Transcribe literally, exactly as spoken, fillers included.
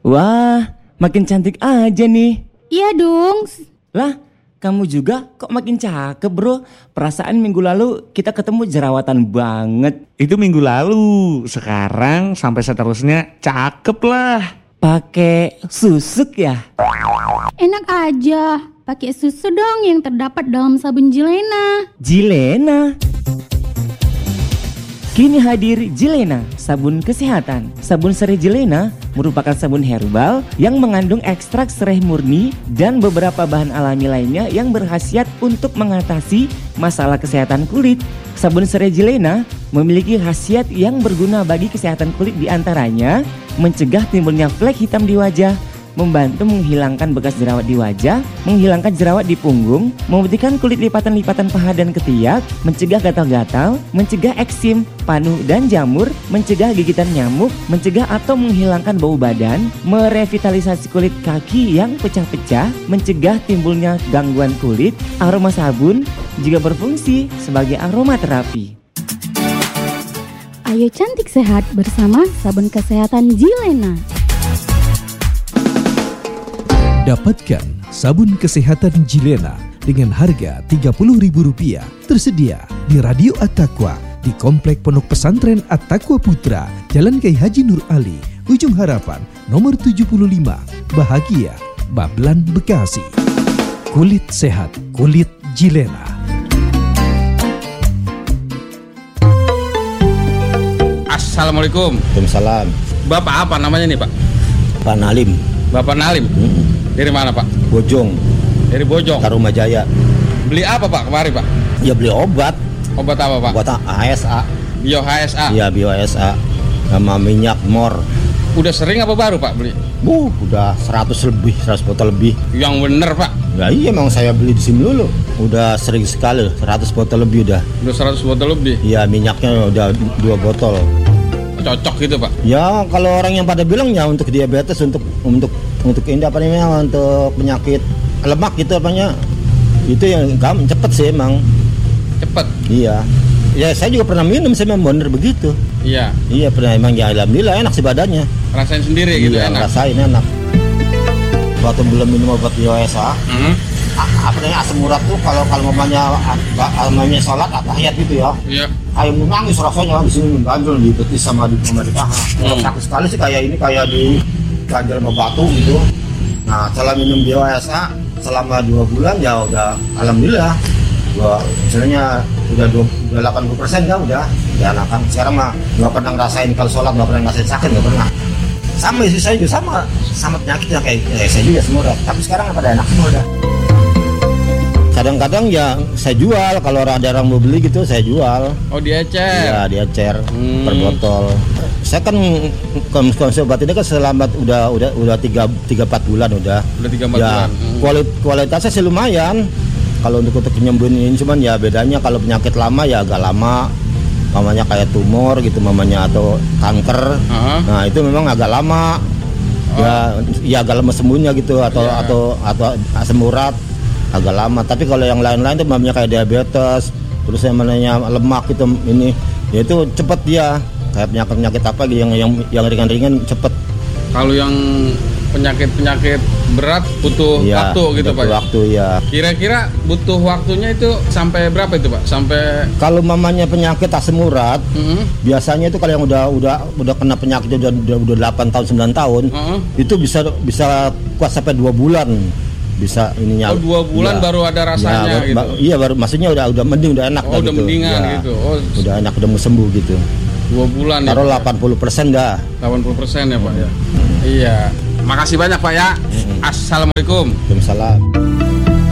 Wah, makin cantik aja nih. Iya dong. Lah, kamu juga kok makin cakep bro. Perasaan minggu lalu kita ketemu jerawatan banget. Itu minggu lalu. Sekarang sampai seterusnya cakep lah. Pakai susuk ya? Enak aja. Pakai susu dong yang terdapat dalam sabun Jilena. Jilena? Kini hadir Jilena, sabun kesehatan. Sabun serai Jilena merupakan sabun herbal yang mengandung ekstrak serai murni dan beberapa bahan alami lainnya yang berkhasiat untuk mengatasi masalah kesehatan kulit. Sabun serai Jilena memiliki khasiat yang berguna bagi kesehatan kulit, diantaranya mencegah timbulnya flek hitam di wajah, membantu menghilangkan bekas jerawat di wajah, menghilangkan jerawat di punggung, memutihkan kulit lipatan-lipatan paha dan ketiak, mencegah gatal-gatal, mencegah eksim, panu dan jamur, mencegah gigitan nyamuk, mencegah atau menghilangkan bau badan, merevitalisasi kulit kaki yang pecah-pecah, mencegah timbulnya gangguan kulit. Aroma sabun juga berfungsi sebagai aromaterapi. Ayo cantik sehat bersama sabun kesehatan Jilena. Dapatkan sabun kesehatan Jilena dengan harga tiga puluh ribu rupiah. Tersedia di Radio At-Taqwa di Komplek Pondok Pesantren At-Taqwa Putra, Jalan Kiai Haji Nur Ali, Ujung Harapan, nomor tujuh puluh lima, Bahagia, Bablan, Bekasi. Kulit sehat, kulit Jilena. Assalamualaikum. Waalaikumsalam. Bapak apa namanya nih Pak? Pak Nalim. Bapak Nalim. Hmm. Dari mana Pak? Bojong. Dari Bojong. Tarumajaya. Beli apa Pak kemarin Pak? Ya beli obat. Obat apa Pak? Obat H S A. Bio H S A. Iya Bio H S A. Sama minyak mor. Udah sering apa baru Pak beli? Uh, udah seratus lebih, seratus botol lebih. Yang bener Pak? Ya iya, emang saya beli di sini dulu. Udah sering sekali, seratus botol lebih udah. Udah seratus botol lebih? Iya, minyaknya udah dua botol. Cocok gitu Pak? Ya kalau orang yang pada bilang ya untuk diabetes, untuk untuk untuk ini apa namanya, untuk penyakit lemak gitu apanya, itu yang gampang cepet sih emang. Cepet? Iya. Ya saya juga pernah minum, saya memang bener begitu. Iya. Iya pernah, emang ya alhamdulillah enak sih badannya. Rasain sendiri gitu iya, enak? Rasain enak. Waktu belum minum obat Bio H S A, mm-hmm. apa namanya asam urat tuh kalau kalau mamanya mamanya sholat atahiyat gitu ya. Iya. Kayak menangis rasanya di sini ganjel di betis sama di sama di paha. Kalau Hmm. sakit sekali sih kayak ini, kayak di ganjel sama batu gitu. Nah setelah minum Bio H S A selama dua bulan ya udah alhamdulillah. Gua misalnya udah udah delapan puluh persen kan udah udah enakan. Sekarang mah nggak pernah ngerasain kalau sholat, nggak pernah ngerasain sakit, nggak pernah. Sama sih saya juga sama sama penyakitnya kayak eh, saya juga semua udah. Tapi sekarang pada enak semua udah. Kadang-kadang ya saya jual, kalau ada orang mau beli gitu saya jual. Oh diecer? Iya diecer hmm. per botol. Saya kan konsumsi obat ini kan selama udah udah udah tiga tiga empat bulan udah. Udah tiga empat ya, bulan. Hmm. Kualit, kualitasnya sih lumayan. Kalau untuk untuk penyembuhan ini cuman ya bedanya kalau penyakit lama ya agak lama. Mamanya kayak tumor gitu mamanya atau kanker. Uh-huh. Nah itu memang agak lama. Oh. Ya ya agak lama sembuhnya gitu atau yeah. atau atau asam urat agak lama. Tapi kalau yang lain-lain tuh mamanya kayak diabetes, terus yang namanya lemak itu ini, ya itu cepet dia. Kayak penyakit-penyakit apa gitu yang yang yang ringan-ringan cepet. Kalau yang penyakit-penyakit berat butuh ya, waktu gitu Pak? Waktu ya. Kira-kira butuh waktunya itu sampai berapa itu Pak? Sampai kalau mamanya penyakit asam urat, mm-hmm. biasanya itu kalau yang udah udah udah kena penyakit udah udah, udah delapan tahun sembilan tahun, uh-huh. itu bisa bisa kuat sampai dua bulan. Bisa ininya. Oh dua bulan ya. Baru ada rasanya ya, gitu. Ba- iya baru maksudnya udah udah mending udah enak. Oh udah gitu. mendingan ya, gitu. Oh udah enak udah mau sembuh gitu. Dua bulan. Taruh ya, delapan puluh persen dah. delapan puluh persen ya Pak ya. Hmm. Iya. Makasih banyak Pak ya. Hmm. Assalamualaikum. Waalaikumsalam.